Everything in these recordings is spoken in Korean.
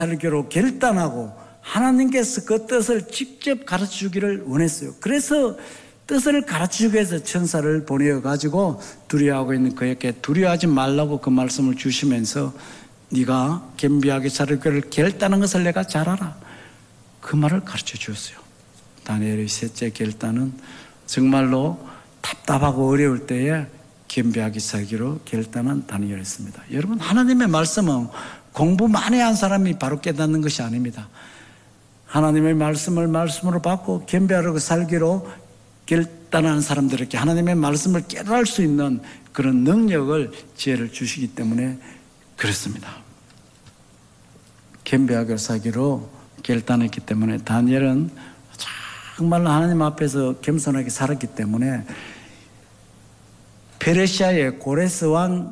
설교로 결단하고 하나님께서 그 뜻을 직접 가르쳐 주기를 원했어요. 그래서 뜻을 가르쳐 주기 위해서 천사를 보내어가지고 두려워하고 있는 그에게 두려워하지 말라고 그 말씀을 주시면서 네가 겸비하게 설교를 결단한 것을 내가 잘 알아. 그 말을 가르쳐 주었어요. 다니엘의 셋째 결단은 정말로 답답하고 어려울 때에 겸비하게 살기로 결단한 다니엘이었습니다. 여러분, 하나님의 말씀은 공부 많이 한 사람이 바로 깨닫는 것이 아닙니다. 하나님의 말씀을 말씀으로 받고 겸비하려고 살기로 결단하는 사람들에게 하나님의 말씀을 깨달을 수 있는 그런 능력을, 지혜를 주시기 때문에 그렇습니다. 겸비하게 살기로 결단했기 때문에 다니엘은 정말로 하나님 앞에서 겸손하게 살았기 때문에 페르시아의 고레스 왕이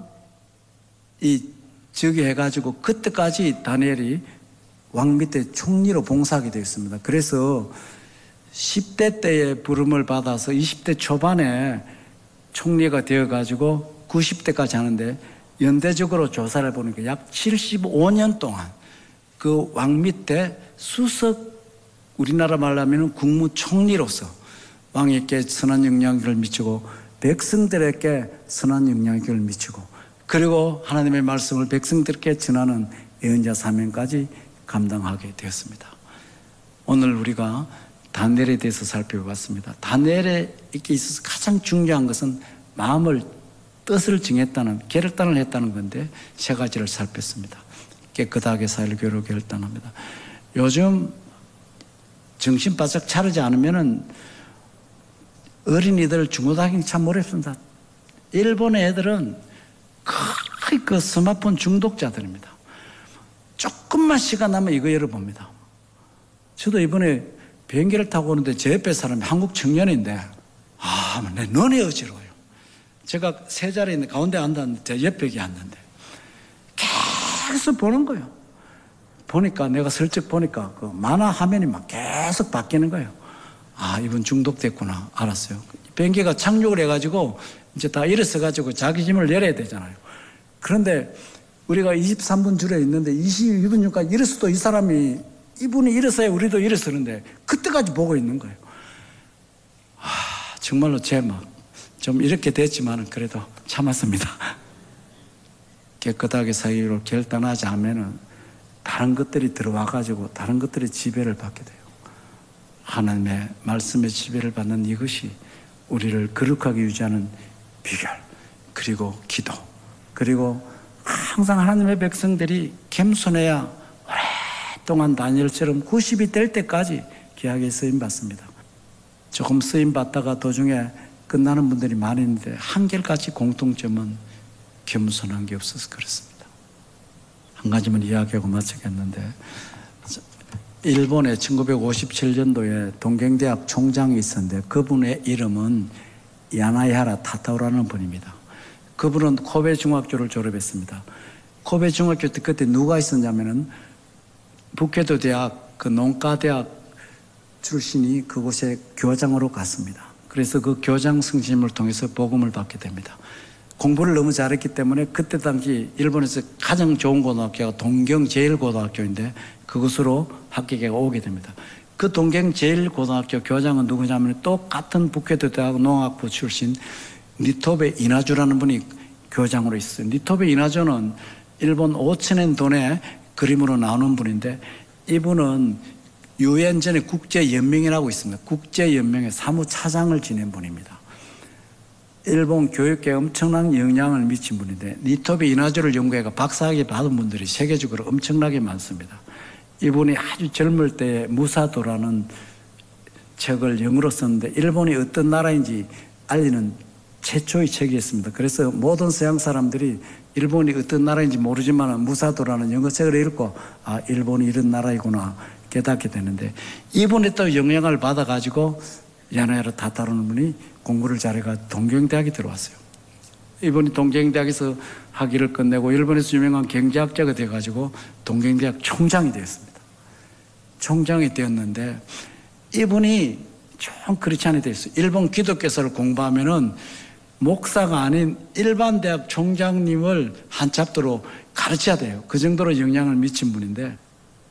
즉위해가지고 그때까지 다니엘이 왕 밑에 총리로 봉사하게 되었습니다. 그래서 10대 때에 부름을 받아서 20대 초반에 총리가 되어가지고 90대까지 하는데 연대적으로 조사를 해보니까 약 75년 동안 그 왕 밑에 수석, 우리나라 말로 하면 국무총리로서 왕에게 선한 영향력을 미치고 백성들에게 선한 영향력을 미치고 그리고 하나님의 말씀을 백성들에게 전하는 예언자 사명까지 감당하게 되었습니다. 오늘 우리가 다니엘에 대해서 살펴봤습니다. 다니엘에 있어서 가장 중요한 것은 마음을, 뜻을 정했다는, 결단을 했다는 건데 세 가지를 살폈습니다. 깨끗하게 살기로 결단합니다. 요즘 정신 바짝 차리지 않으면은 어린이들 중고등학생 참 어렵습니다. 일본의 애들은 거의 그 스마트폰 중독자들입니다. 조금만 시간 나면 이거 열어봅니다. 저도 이번에 비행기를 타고 오는데 제 옆에 사람이 한국 청년인데 내 눈이 어지러워요. 제가 세 자리에 있는 가운데 앉았는데 제 옆에 앉는데 계속 보는 거예요. 보니까 내가 슬쩍 보니까 그 만화 화면이 막 계속 바뀌는 거예요. 이분 중독됐구나 알았어요. 비행기가 착륙을 해가지고 이제 다 일어서가지고 자기 짐을 내려야 되잖아요. 그런데 우리가 23분 줄에 있는데 22분 전까지 일어서도 이분이 일어서야 우리도 일어서는데 그때까지 보고 있는 거예요. 정말로 좀 이렇게 됐지만 그래도 참았습니다. 깨끗하게 살기로 결단하지 않으면 다른 것들이 들어와가지고 다른 것들이 지배를 받게 돼요. 하나님의 말씀의 지배를 받는 이것이 우리를 거룩하게 유지하는 비결, 그리고 기도, 그리고 항상 하나님의 백성들이 겸손해야 오랫동안 다니엘처럼 90이 될 때까지 귀하게 쓰임받습니다. 조금 쓰임받다가 도중에 끝나는 분들이 많이 있는데 한결같이 공통점은 겸손한 게 없어서 그렇습니다. 한 가지만 이야기하고 마치겠는데 일본에 1957년도에 동경대학 총장이 있었는데 그분의 이름은 야나이하라 타타오라는 분입니다. 그분은 코베 중학교를 졸업했습니다. 코베 중학교 때 그때 누가 있었냐면은 북해도 대학 그 농가대학 출신이 그곳에 교장으로 갔습니다. 그래서 그 교장 승진을 통해서 복음을 받게 됩니다. 공부를 너무 잘했기 때문에 그때 당시 일본에서 가장 좋은 고등학교가 동경제일고등학교인데 그곳으로 합격해가 오게 됩니다. 그 동경제일고등학교 교장은 누구냐면 똑같은 북해도 대학 농학부 출신 니토베 이나주라는 분이 교장으로 있어요. 니토베 이나주는 일본 5천엔 돈의 그림으로 나오는 분인데 이분은 유엔 전에 국제연맹이라고 있습니다. 국제연맹의 사무차장을 지낸 분입니다. 일본 교육계에 엄청난 영향을 미친 분인데 니토베 이나주를 연구해가 박사학위 받은 분들이 세계적으로 엄청나게 많습니다. 이분이 아주 젊을 때 무사도라는 책을 영어로 썼는데 일본이 어떤 나라인지 알리는 최초의 책이었습니다. 그래서 모든 서양 사람들이 일본이 어떤 나라인지 모르지만 무사도라는 영어 책을 읽고 일본이 이런 나라이구나 깨닫게 되는데 이분이 또 영향을 받아가지고 야나이하라 타타오라는 분이 공부를 잘해가 동경대학에 들어왔어요. 이분이 동경대학에서 학위를 끝내고 일본에서 유명한 경제학자가 되어가지고 동경대학 총장이 되었습니다. 총장이 되었는데 이분이 좀 그렇지 않게 됐어요. 일본 기독교사를 공부하면은 목사가 아닌 일반 대학 총장님을 한 챕터로 가르쳐야 돼요. 그 정도로 영향을 미친 분인데